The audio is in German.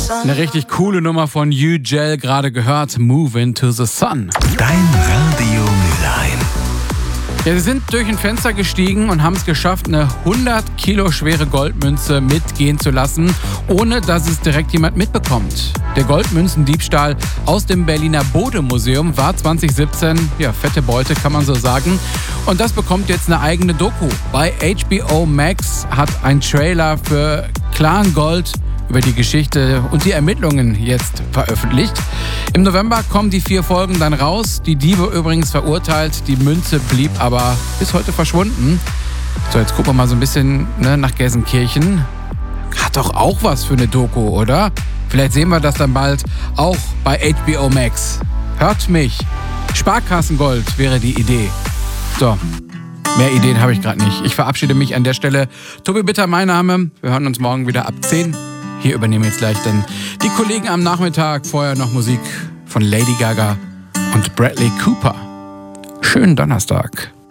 Eine richtig coole Nummer von U-Gel, gerade gehört, Move Into the Sun. Dein Radio Mülheim. Ja, sie sind durch ein Fenster gestiegen und haben es geschafft, eine 100 Kilo schwere Goldmünze mitgehen zu lassen, ohne dass es direkt jemand mitbekommt. Der Goldmünzendiebstahl aus dem Berliner Bode-Museum war 2017, ja, fette Beute, kann man so sagen. Und das bekommt jetzt eine eigene Doku. Bei HBO Max hat ein Trailer für Clan Gold über die Geschichte und die Ermittlungen jetzt veröffentlicht. Im November kommen die 4 Folgen dann raus. Die Diebe übrigens verurteilt. Die Münze blieb aber bis heute verschwunden. So, jetzt gucken wir mal so ein bisschen nach Gelsenkirchen. Hat doch auch was für eine Doku, oder? Vielleicht sehen wir das dann bald auch bei HBO Max. Hört mich. Sparkassengold wäre die Idee. So, mehr Ideen habe ich gerade nicht. Ich verabschiede mich an der Stelle. Tobi Bitter, mein Name. Wir hören uns morgen wieder ab 10. Hier übernehmen jetzt gleich dann die Kollegen am Nachmittag. Vorher noch Musik von Lady Gaga und Bradley Cooper. Schönen Donnerstag.